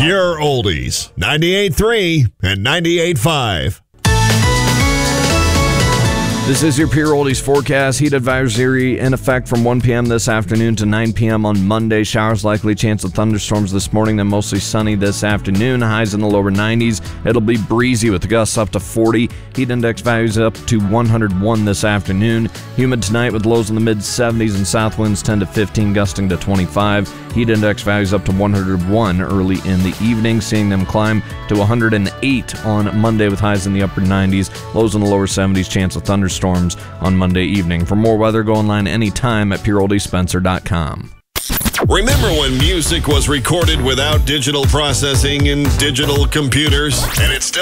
Pure Oldies, 98.3 and 98.5. This is your Pure Oldies forecast. Heat advisory in effect from 1 p.m. this afternoon to 9 p.m. on Monday. Showers likely, chance of thunderstorms this morning, then mostly sunny this afternoon. Highs in the lower 90s. It'll be breezy with gusts up to 40. Heat index values up to 101 this afternoon. Humid tonight with lows in the mid-70s and south winds 10 to 15, gusting to 25. Heat index values up to 101 early in the evening, seeing them climb to 108 on Monday with highs in the upper 90s, lows in the lower 70s, chance of thunderstorms on Monday evening. For more weather, go online anytime at pureoldiespencer.com. Remember when music was recorded without digital processing and digital computers? And it still